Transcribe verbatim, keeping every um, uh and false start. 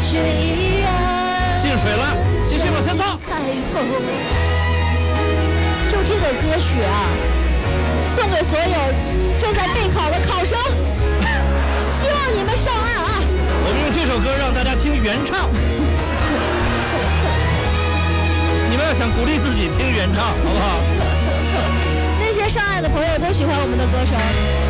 进水了，继续往前走。 就这首歌曲啊，送给所有正在备考的考生，希望你们上岸啊！ 我们用这首歌让大家听原唱，你们要想鼓励自己听原唱，好不好？ 那些上岸的朋友都喜欢我们的歌声。